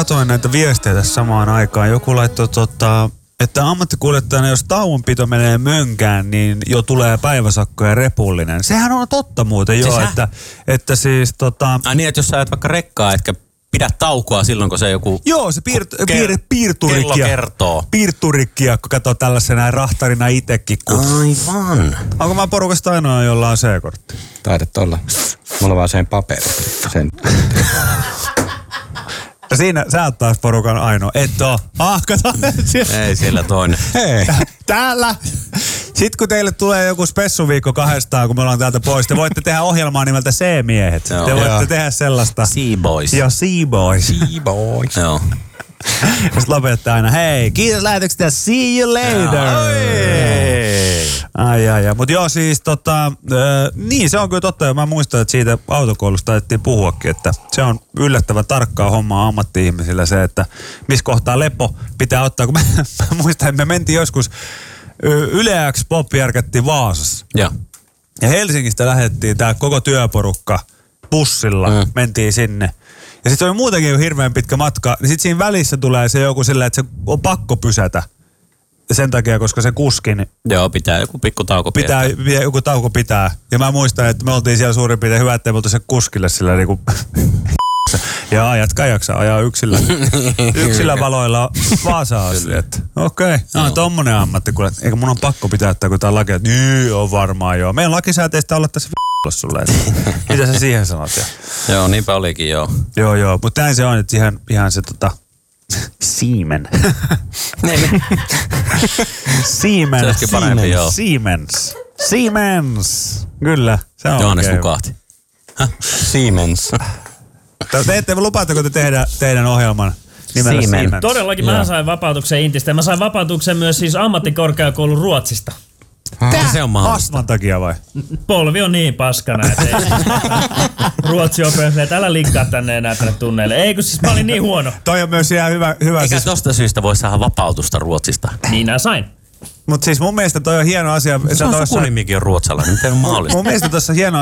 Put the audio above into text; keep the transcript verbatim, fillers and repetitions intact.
katoin näitä viestejä tässä samaan aikaan. Joku laittoi tota, että ammattikuljettajana, jos tauonpito menee mönkään, niin jo tulee päiväsakko ja repullinen. Sehän on totta muuten jo, siis että, että siis tota... Ai niin, että jos sä ajat vaikka rekkaa, etkä pidä taukoa silloin, kun se joku... Joo, se piir, piir, piirturikkia. Kello kertoo. Piirturikkia, kun katsoo tällaisena rahtarina itekin. Kun... Aivan. Onko mä porukasta ainoa, jolla on C-kortti? Taidat olla. Mulla on vaan sen paperi. Sen... Ja siinä sä oot taas porukan ainoa. Et oo. Ah, kato. Ei siellä toinen. Hei. Täällä. Sitten kun teille tulee joku spessuviikko kahdestaan, kun me ollaan täältä pois, te voitte tehdä ohjelmaa nimeltä C-miehet. Joo. Te voitte Joo. tehdä sellaista. C-boys. Joo, C-boys. C-boys. Joo. Sitten lopetette aina, hei, kiitos lähetyksestä, see you later. Ai, ai, ai. Mutta joo, siis tota, äh, niin se on kyllä totta. Ja mä muistan, että siitä autokoulusta taidettiin puhuakin, että se on yllättävän tarkkaa hommaa ammatti-ihmisillä se, että missä kohtaa lepo pitää ottaa. Kun mä, mä muistan, että me mentiin joskus Yle X Pop järkättiin Vaasassa. Joo. Ja Helsingistä lähdettiin tää koko työporukka bussilla, mm. mentiin sinne. Ja sitten se oli muutenkin jo hirveän pitkä matka, niin sitten siinä välissä tulee se joku silleen, että se on pakko pysätä. Ja sen takia, koska se kuskin... Joo, pitää joku pikku tauko pitää. Pitää, joku tauko pitää. Ja mä muistan, että me oltiin siellä suurin piirtein hyvä, ettei me oltu se kuskille sillä niinku... ja ajatkaan jaksaa ajaa yksillä, yksillä valoilla Vaasaan asti. Okei, okay. No tommonen ammatti, kuule. Eikä mun on pakko pitää, että kun tää on laki, että niin on varmaan joo. Meidän lakisääteistä olla tässä sulle. Mitä sä siihen sanot? Ja? Joo, niinpä olikin joo. Joo, joo. Mutta näin se on, että ihan, ihan se tota... Siemens. Siemens. Se olisikin parempi, joo. Siemens. Siemens. Kyllä, se on Johannes oikein. nukahti. Siemens. Te ette, lupaatteko te tehdä teidän ohjelman nimellä Siemens? Siemens. Todellakin mä sain vapautuksen Intistä ja mä sain vapautuksen myös siis ammattikorkeakoulun Ruotsista. Tää? Se on mahdollista. Astman takia vai? Polvi on niin paskana, että ei Ruotsi opettaa, että älä linkkaa tänne enää tänne tunneille. Ei, kun siis mä olin niin huono. Toi on myös ihan hyvä. hyvä Eikä siis... tosta syystä voi saada vapautusta Ruotsista. Niin nää sain. Mutta siis mun mielestä toi on hieno asia. Se on sukunimikin on ruotsalainen, miten on mahdollista? Mun mielestä tuossa hieno